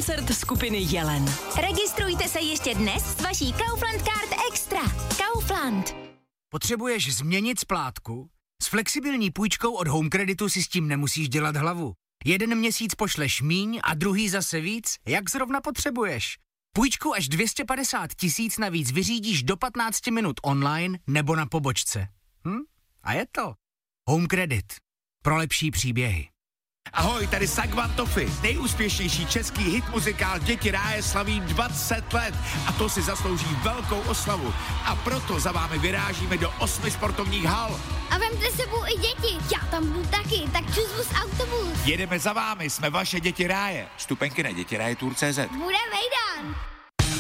koncert skupiny Jelen. Registrujte se ještě dnes s vaší Kaufland Card Extra. Kaufland. Potřebuješ změnit splátku? S flexibilní půjčkou od Home Creditu si s tím nemusíš dělat hlavu. Jeden měsíc pošleš míň a druhý zase víc, jak zrovna potřebuješ. Půjčku až 250 000 navíc vyřídíš do 15 minut online nebo na pobočce. A je to. Home Credit. Pro lepší příběhy. Ahoj, tady Sagvan Toffy, nejúspěšnější český hit muzikál Děti ráje slaví 20 let a to si zaslouží velkou oslavu. A proto za vámi vyrážíme do 8 sportovních hal. A vemte sebou i děti, já tam budu taky, tak čus autobus. Jedeme za vámi, jsme vaše Děti ráje. Vstupenky na dětiraje.cz. Bude vejdan.